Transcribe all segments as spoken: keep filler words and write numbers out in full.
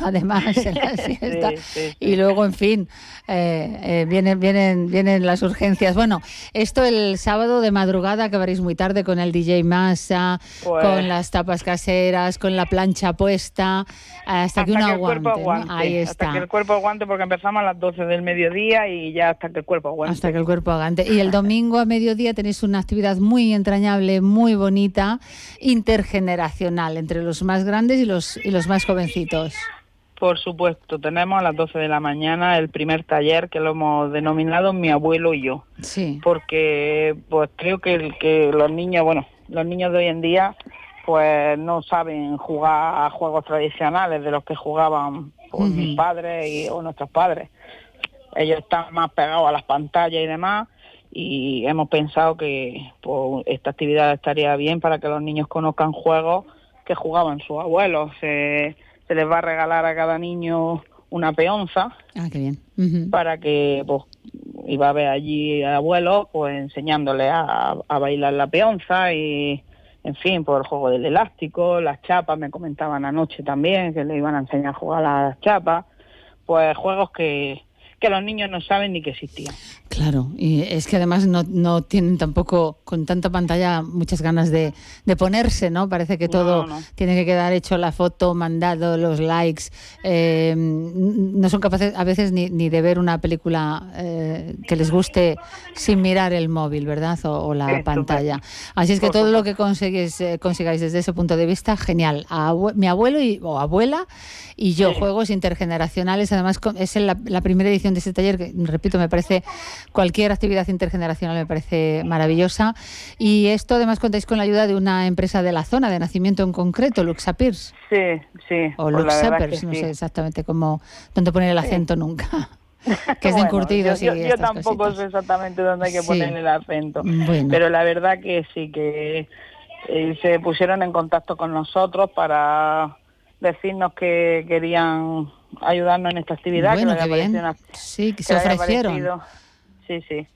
además, en la siesta. Sí, sí, sí. Y luego, en fin, eh, eh, vienen, vienen, vienen las urgencias. Bueno, esto el sábado de madrugada acabaréis muy tarde con el D J Massa, Pues, con las tapas caseras, con la plancha puesta, hasta, hasta que uno que el aguante, cuerpo aguante, ¿no? Ahí está. hasta que el cuerpo aguante, porque empezamos a las doce del mediodía y ya hasta que el cuerpo aguante. Hasta que el cuerpo aguante. Y el domingo a mediodía tenéis una actividad muy entrañable, muy bonita, intergeneracional, entre los más grandes y los, y los más jovencitos. Por supuesto, tenemos a las doce de la mañana el primer taller que lo hemos denominado Mi abuelo y yo. Sí. Porque pues creo que, el, que los niños, bueno, los niños de hoy en día pues no saben jugar a juegos tradicionales de los que jugaban pues, uh-huh. mis padres y, o nuestros padres. Ellos están más pegados a las pantallas y demás, y hemos pensado que pues, esta actividad estaría bien para que los niños conozcan juegos que jugaban sus abuelos. Se, se les va a regalar a cada niño una peonza. Ah, qué bien. Uh-huh. Para que, pues, iba a ver allí abuelos, pues, enseñándoles a, a bailar la peonza y, en fin, por el juego del elástico, las chapas, me comentaban anoche también, que le iban a enseñar a jugar a las chapas, pues, juegos que... que los niños no saben ni que existían. Claro, y es que además no, no tienen tampoco con tanta pantalla muchas ganas de, de ponerse, ¿no? Parece que todo no, no. tiene que quedar hecho, la foto, mandado, los likes. Eh, no son capaces a veces ni, ni de ver una película eh, que les guste sin mirar el móvil, ¿verdad? O, o la Estupendo. pantalla. Así es que Por todo supuesto. lo que conseguís, eh, consigáis desde ese punto de vista, genial. Abue- mi abuelo y, o abuela y yo, sí. juegos intergeneracionales. Además, es la, la primera edición de este taller que, repito, me parece... Cualquier actividad intergeneracional me parece maravillosa. Y esto además contáis con la ayuda de una empresa de la zona, de nacimiento en concreto, Luxapirs. Sí, sí. O pues Luxapirs, no sí. sé exactamente cómo, dónde poner el acento sí. nunca. Que es de bueno, encurtidos yo, y yo, yo tampoco cositas. sé exactamente dónde hay que sí. poner el acento. Bueno. Pero la verdad que sí, que eh, se pusieron en contacto con nosotros para decirnos que querían ayudarnos en esta actividad. Bueno, que qué bien. Una, sí, que, que se ofrecieron. Sí, sí.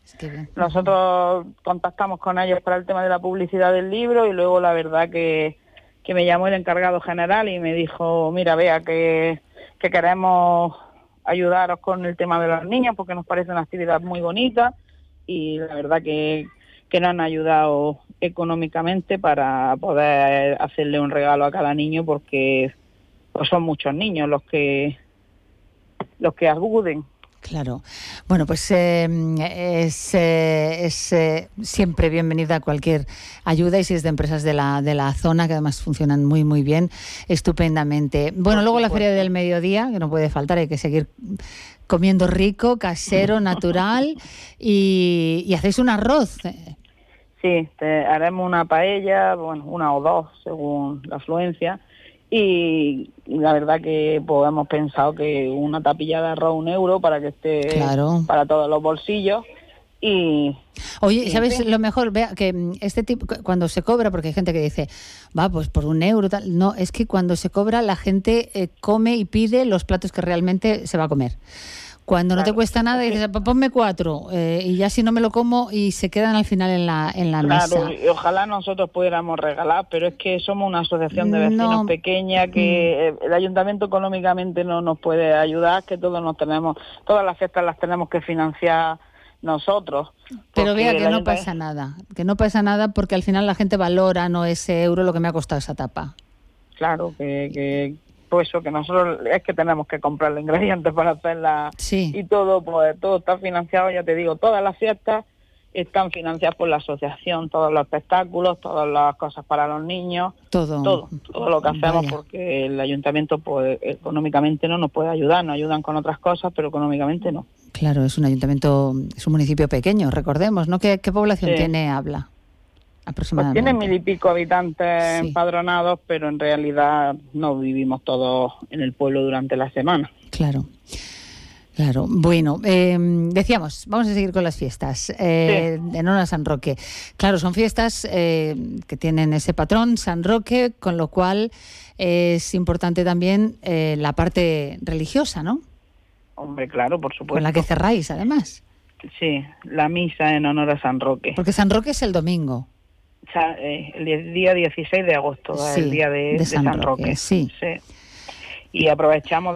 Nosotros contactamos con ellos para el tema de la publicidad del libro y luego la verdad que, que me llamó el encargado general y me dijo, mira, vea, que, que queremos ayudaros con el tema de los niños porque nos parece una actividad muy bonita y la verdad que, que nos han ayudado económicamente para poder hacerle un regalo a cada niño porque pues son muchos niños los que, los que acuden. Claro. Bueno, pues eh, es, eh, es eh, siempre bienvenida cualquier ayuda y si es de empresas de la de la zona, que además funcionan muy, muy bien, estupendamente. Bueno, luego la Feria del Mediodía, que no puede faltar, hay que seguir comiendo rico, casero, natural y, y hacéis un arroz. Sí, te haremos una paella, bueno, una o dos, según la afluencia. Y la verdad que pues, hemos pensado que una tapilla de arroz un euro para que esté claro. para todos los bolsillos y oye, y ¿sabes sí. lo mejor? Vea que este tipo cuando se cobra, porque hay gente que dice va pues por un euro tal, no, es que cuando se cobra la gente eh, come y pide los platos que realmente se va a comer. Cuando no claro. te cuesta nada, dices, ponme cuatro, eh, y ya si no me lo como, y se quedan al final en la en la claro, mesa. Claro, y ojalá nosotros pudiéramos regalar, pero es que somos una asociación de vecinos no. pequeña, que mm. el ayuntamiento económicamente no nos puede ayudar, que todos nos tenemos, todas las fiestas las tenemos que financiar nosotros. Pero vea que no pasa nada, que no pasa nada porque al final la gente valora, no ese euro, lo que me ha costado esa tapa. Claro, que... que pues eso, que nosotros es que tenemos que comprar los ingredientes para hacerla sí. y todo, pues todo está financiado, ya te digo, todas las fiestas están financiadas por la asociación, todos los espectáculos, todas las cosas para los niños, todo, todo, todo lo que hacemos Vaya. porque el ayuntamiento pues económicamente no nos puede ayudar, nos ayudan con otras cosas, pero económicamente no. Claro, es un ayuntamiento, es un municipio pequeño, recordemos, ¿no? ¿Qué, qué población sí. tiene Habla? Pues tiene mil y pico habitantes sí. empadronados, pero en realidad no vivimos todos en el pueblo durante la semana. Claro, claro. Bueno, eh, decíamos, vamos a seguir con las fiestas eh, sí. en honor a San Roque. Claro, son fiestas eh, que tienen ese patrón, San Roque, con lo cual eh, es importante también eh, la parte religiosa, ¿no? Hombre, claro, por supuesto. Con la que cerráis, además. Sí, la misa en honor a San Roque. Porque San Roque es el domingo. El día dieciséis de agosto, sí, el día de, de, San, de San Roque, Roque. Sí. sí. Y aprovechamos